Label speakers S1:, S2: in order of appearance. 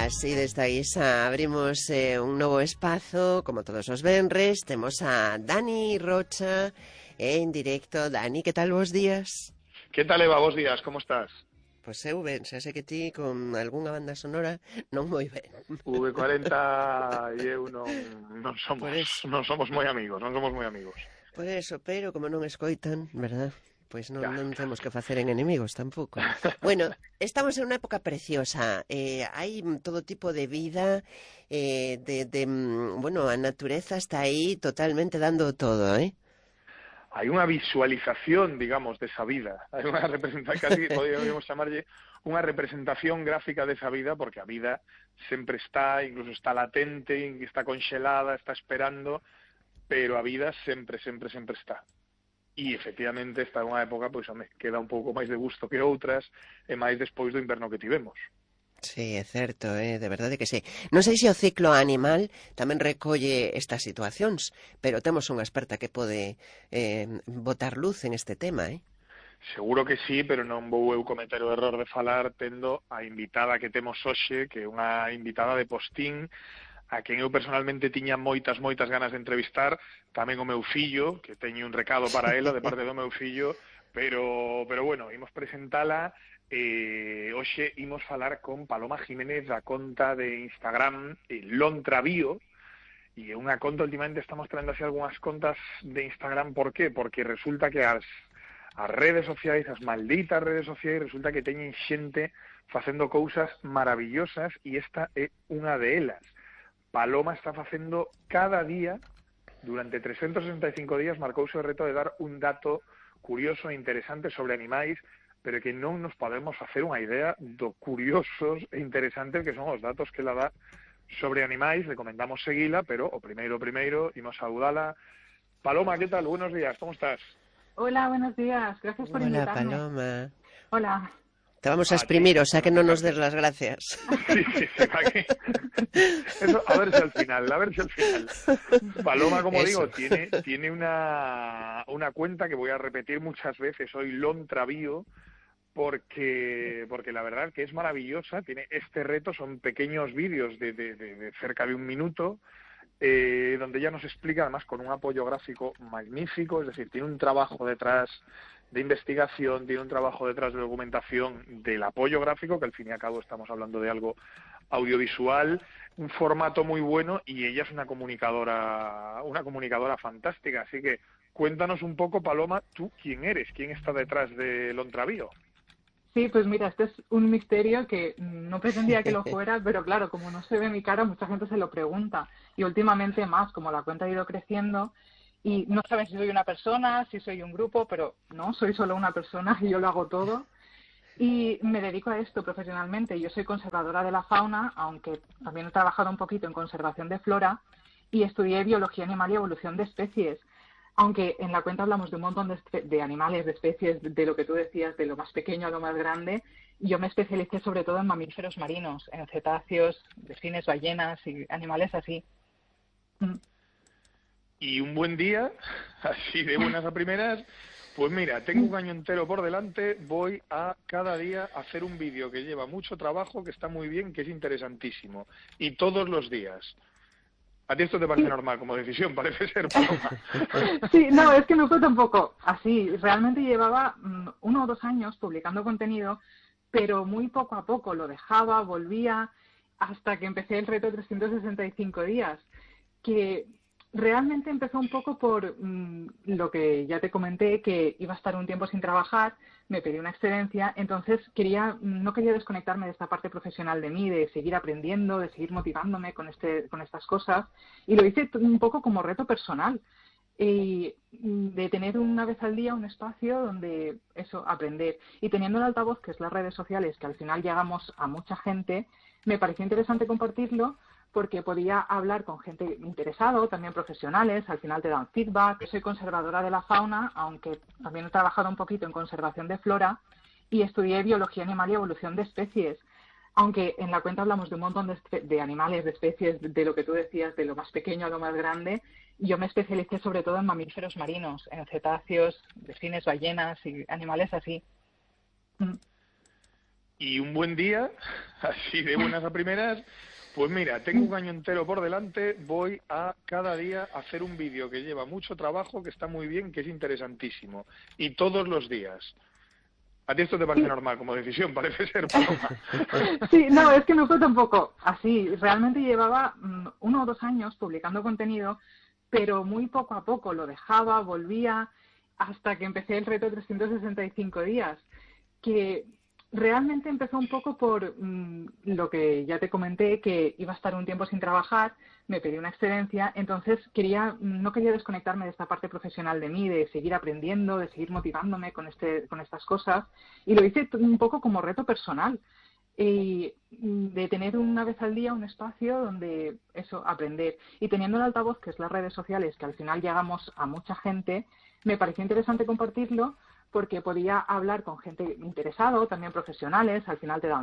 S1: Así desde aí xa abrimos un novo espazo, como todos os venres. Temos a Dani Rocha en directo. Dani, que tal vos días?
S2: Que tal, Eva? Bos días, como estás?
S1: Pois eu ben, xa sei que ti con algunha banda sonora non moi ben.
S2: V40 e eu non somos moi amigos,
S1: Por eso, pero como non escoitan, verdad? Pois non
S2: Claro.
S1: temos que facer en enemigos tampouco. Bueno, estamos en unha época preciosa. Hai todo tipo de vida, bueno, a natureza está aí totalmente dando todo, eh?
S2: Hai unha visualización, digamos, desa vida. Hai unha representación, casi podríamos chamarlle unha representación gráfica desa vida, porque a vida sempre está, incluso está latente, está conxelada, está esperando, pero a vida sempre está. E, efectivamente, está unha época, pois, queda un pouco máis de gusto que outras, e máis despois do inverno que tivemos.
S1: Sí, é certo, de verdade que sí. Non sei se o ciclo animal tamén recolle estas situacións, pero temos unha experta que pode botar luz en este tema,
S2: Seguro que sí, pero non vou eu cometer o error de falar tendo a invitada que temos hoxe, que é unha invitada de postín, a quen eu personalmente tiña moitas ganas de entrevistar, tamén o meu fillo, que teño un recado para ela de parte do meu fillo, pero bueno, imos presentala. Hoxe imos falar con Paloma Jiménez da conta de Instagram Lontravío, e é unha conta, últimamente estamos traendo así algunhas contas de Instagram. Por qué? Porque resulta que as redes sociais, as malditas redes sociais, resulta que teñen xente facendo cousas maravillosas, e esta é unha de elas. Paloma está facendo cada día, durante 365 días, marcouse o reto de dar un dato curioso e interesante sobre animais, pero que non nos podemos facer unha idea do curiosos e interesantes que son os datos que ela dá sobre animais. Recomendamos seguila, pero o primeiro, imos saudala. Paloma, ¿qué tal? Buenos días, ¿cómo estás?
S3: Hola, buenos días. Gracias por invitarme.
S1: Hola, Paloma.
S3: Hola.
S1: Te vamos a exprimir, o sea que no nos des las gracias.
S2: Sí, eso, a ver si al final. Paloma, como
S1: eso.
S2: digo, tiene una cuenta que voy a repetir muchas veces hoy, Lontravío, porque la verdad que es maravillosa. Tiene este reto, son pequeños vídeos de cerca de un minuto, donde ella nos explica, además con un apoyo gráfico magnífico, es decir, tiene un trabajo detrás de investigación, tiene un trabajo detrás de documentación, del apoyo gráfico, que al fin y al cabo estamos hablando de algo audiovisual, un formato muy bueno, y ella es una comunicadora fantástica. Así que cuéntanos un poco, Paloma, tú quién eres, quién está detrás de Lontravío.
S3: Sí, pues mira, este es un misterio que no pretendía que lo fuera, pero claro, como no se ve mi cara, mucha gente se lo pregunta. Y últimamente más, como la cuenta ha ido creciendo, y no saben si soy una persona, si soy un grupo, pero no, soy solo una persona y yo lo hago todo. Y me dedico a esto profesionalmente. Yo soy conservadora de la fauna, aunque también he trabajado un poquito en conservación de flora, y estudié biología animal y evolución de especies. Aunque en la cuenta hablamos de un montón de animales, de especies, de lo que tú decías, de lo más pequeño a lo más grande, yo me especialicé sobre todo en mamíferos marinos, en cetáceos, delfines, ballenas y animales así.
S2: Y un buen día, así de buenas a primeras, pues mira, tengo un año entero por delante, voy a cada día hacer un vídeo que lleva mucho trabajo, que está muy bien, que es interesantísimo. Y todos los días. ¿A ti esto te parece normal como decisión? Parece ser, Paloma.
S3: Sí, no, es que no fue tampoco así. Realmente llevaba 1 o 2 años publicando contenido, pero muy poco a poco lo dejaba, volvía, hasta que empecé el reto 365 días, que realmente empezó un poco por lo que ya te comenté, que iba a estar un tiempo sin trabajar, me pedí una excedencia, entonces no quería desconectarme de esta parte profesional de mí, de seguir aprendiendo, de seguir motivándome con estas cosas, y lo hice un poco como reto personal, y de tener una vez al día un espacio donde aprender. Y teniendo el altavoz, que es las redes sociales, que al final llegamos a mucha gente, me pareció interesante compartirlo, porque podía hablar con gente interesada, también profesionales, al final te dan feedback. Yo soy conservadora de la fauna, aunque también he trabajado un poquito en conservación de flora, y estudié biología animal y evolución de especies. Aunque en la cuenta hablamos de un montón de animales, de especies, de lo que tú decías, de lo más pequeño a lo más grande, yo me especialicé sobre todo en mamíferos marinos, en cetáceos, delfines, ballenas y animales así.
S2: Y un buen día, así de buenas a primeras, pues mira, tengo un año entero por delante, voy a cada día hacer un vídeo que lleva mucho trabajo, que está muy bien, que es interesantísimo. Y todos los días. ¿A ti esto te parece normal como decisión? Parece ser, Paloma.
S3: Sí, no, es que no fue tampoco así. Realmente llevaba 1 o 2 años publicando contenido, pero muy poco a poco lo dejaba, volvía, hasta que empecé el reto 365 días, que realmente empezó un poco por lo que ya te comenté, que iba a estar un tiempo sin trabajar, me pedí una excedencia, entonces no quería desconectarme de esta parte profesional de mí, de seguir aprendiendo, de seguir motivándome con estas cosas, y lo hice un poco como reto personal, y de tener una vez al día un espacio donde aprender. Y teniendo el altavoz, que es las redes sociales, que al final llegamos a mucha gente, me pareció interesante compartirlo porque podía hablar con gente interesada, también profesionales, al final te dan